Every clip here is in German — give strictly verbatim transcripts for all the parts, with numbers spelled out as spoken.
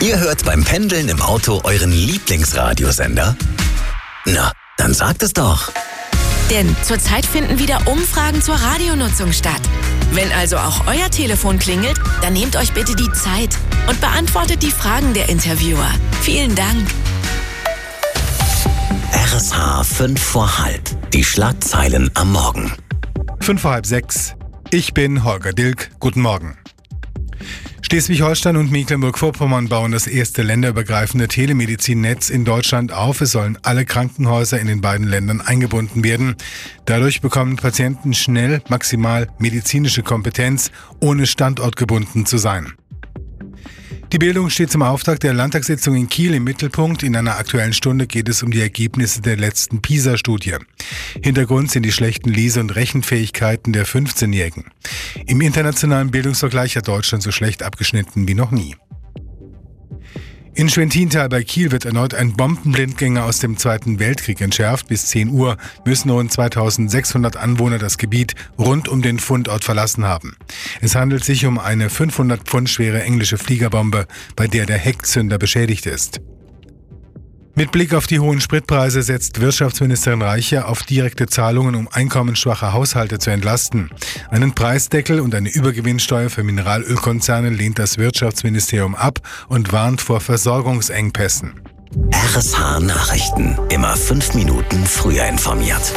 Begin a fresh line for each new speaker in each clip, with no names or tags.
Ihr hört beim Pendeln im Auto euren Lieblingsradiosender? Na, dann sagt es doch.
Denn zurzeit finden wieder Umfragen zur Radionutzung statt. Wenn also auch euer Telefon klingelt, dann nehmt euch bitte die Zeit und beantwortet die Fragen der Interviewer. Vielen Dank.
R S H fünf vor halb. Die Schlagzeilen am Morgen.
Fünf vor halb sechs. Ich bin Holger Dilk. Guten Morgen. Schleswig-Holstein und Mecklenburg-Vorpommern bauen das erste länderübergreifende Telemedizinnetz in Deutschland auf. Es sollen alle Krankenhäuser in den beiden Ländern eingebunden werden. Dadurch bekommen Patienten schnell maximal medizinische Kompetenz, ohne standortgebunden zu sein. Die Bildung steht zum Auftakt der Landtagssitzung in Kiel im Mittelpunkt. In einer Aktuellen Stunde geht es um die Ergebnisse der letzten PISA-Studie. Hintergrund sind die schlechten Lese- und Rechenfähigkeiten der fünfzehnjährigen. Im internationalen Bildungsvergleich hat Deutschland so schlecht abgeschnitten wie noch nie. In Schwentintal bei Kiel wird erneut ein Bombenblindgänger aus dem Zweiten Weltkrieg entschärft. Bis zehn Uhr müssen rund zweitausendsechshundert Anwohner das Gebiet rund um den Fundort verlassen haben. Es handelt sich um eine fünfhundert Pfund schwere englische Fliegerbombe, bei der der Heckzünder beschädigt ist. Mit Blick auf die hohen Spritpreise setzt Wirtschaftsministerin Reiche auf direkte Zahlungen, um einkommensschwache Haushalte zu entlasten. Einen Preisdeckel und eine Übergewinnsteuer für Mineralölkonzerne lehnt das Wirtschaftsministerium ab und warnt vor Versorgungsengpässen.
R S H Nachrichten. Immer fünf Minuten früher informiert.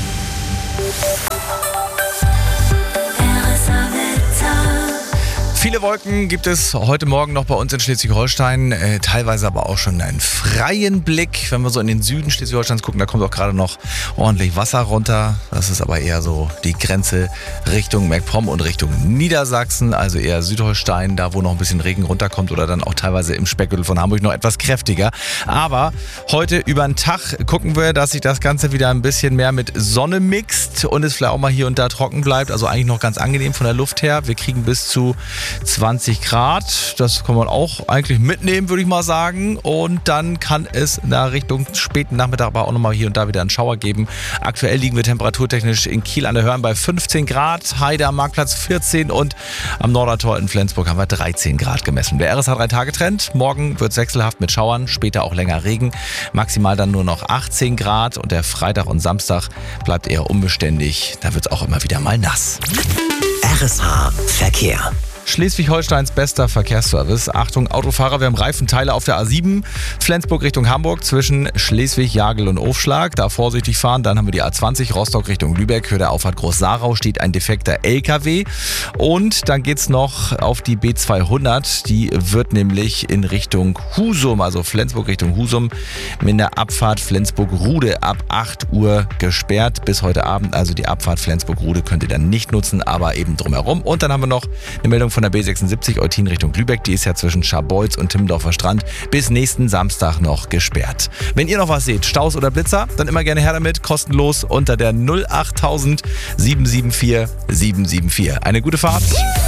Viele Wolken gibt es heute Morgen noch bei uns in Schleswig-Holstein, äh, teilweise aber auch schon einen freien Blick. Wenn wir so in den Süden Schleswig-Holsteins gucken, da kommt auch gerade noch ordentlich Wasser runter. Das ist aber eher so die Grenze Richtung MacPom und Richtung Niedersachsen, also eher Südholstein, da wo noch ein bisschen Regen runterkommt oder dann auch teilweise im Speckgürtel von Hamburg noch etwas kräftiger. Aber heute über den Tag gucken wir, dass sich das Ganze wieder ein bisschen mehr mit Sonne mixt und es vielleicht auch mal hier und da trocken bleibt. Also eigentlich noch ganz angenehm von der Luft her. Wir kriegen bis zu zwanzig Grad, das kann man auch eigentlich mitnehmen, würde ich mal sagen. Und dann kann es in der Richtung späten Nachmittag aber auch nochmal hier und da wieder einen Schauer geben. Aktuell liegen wir temperaturtechnisch in Kiel an der Hörn bei fünfzehn Grad, Heide am Marktplatz vierzehn und am Nordertor in Flensburg haben wir dreizehn Grad gemessen. Der R S H drei Tage Trend. Morgen wird es wechselhaft mit Schauern, später auch länger Regen. Maximal dann nur noch achtzehn Grad und der Freitag und Samstag bleibt eher unbeständig. Da wird es auch immer wieder mal nass.
R S H Verkehr.
Schleswig-Holsteins bester Verkehrsservice. Achtung, Autofahrer, wir haben Reifenteile auf der A sieben. Flensburg Richtung Hamburg zwischen Schleswig, Jagel und Aufschlag. Da vorsichtig fahren. Dann haben wir die A zwanzig Rostock Richtung Lübeck. Für der Auffahrt Groß-Sarau steht ein defekter L K W. Und dann geht's noch auf die B zweihundert. Die wird nämlich in Richtung Husum, also Flensburg Richtung Husum, mit der Abfahrt Flensburg-Rude ab acht Uhr gesperrt. Bis heute Abend. Also die Abfahrt Flensburg-Rude könnt ihr dann nicht nutzen, aber eben drumherum. Und dann haben wir noch eine Meldung von der B sechsundsiebzig Eutin Richtung Lübeck. Die ist ja zwischen Scharbeutz und Timmendorfer Strand bis nächsten Samstag noch gesperrt. Wenn ihr noch was seht, Staus oder Blitzer, dann immer gerne her damit, kostenlos unter der null achttausend sieben sieben vier sieben sieben vier. Eine gute Fahrt.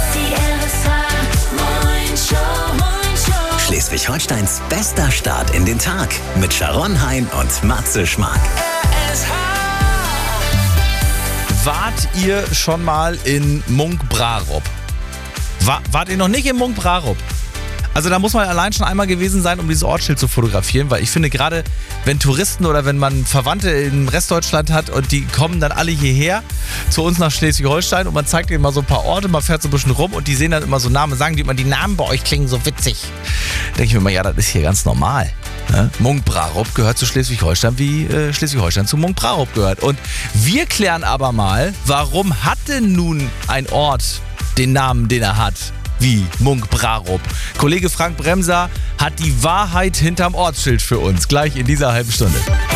Schleswig-Holsteins bester Start in den Tag mit Sharon Hein und Matze Schmark.
Wart ihr schon mal in Munk-Brarup? War, wart ihr noch nicht in Munk-Brarup? Also da muss man allein schon einmal gewesen sein, um dieses Ortsschild zu fotografieren, weil ich finde gerade, wenn Touristen oder wenn man Verwandte in Restdeutschland hat und die kommen dann alle hierher zu uns nach Schleswig-Holstein und man zeigt ihnen mal so ein paar Orte, man fährt so ein bisschen rum und die sehen dann immer so Namen, sagen die immer, die Namen bei euch klingen so witzig. Denke ich mir mal, ja, das ist hier ganz normal. Ne? Munk-Brarup gehört zu Schleswig-Holstein, wie äh, Schleswig-Holstein zu Munk-Brarup gehört. Und wir klären aber mal, warum hat denn nun ein Ort den Namen, den er hat, wie Munk-Brarup? Kollege Frank Bremser hat die Wahrheit hinterm Ortsschild für uns, gleich in dieser halben Stunde.